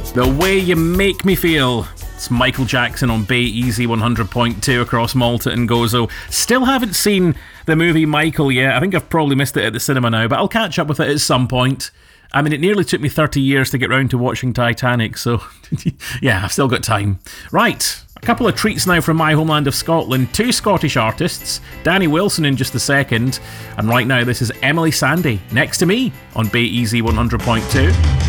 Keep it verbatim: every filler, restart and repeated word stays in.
The Way You Make Me Feel. It's Michael Jackson on Bay Easy one hundred point two across Malta and Gozo. Still haven't seen the movie Michael yet. I think I've probably missed it at the cinema now, but I'll catch up with it at some point. I mean, it nearly took me thirty years to get round to watching Titanic, so yeah, I've still got time. Right, a couple of treats now from my homeland of Scotland. Two Scottish artists, Danny Wilson in just a second, and right now this is Emily Sandé, Next to Me, on Bay Easy one hundred point two.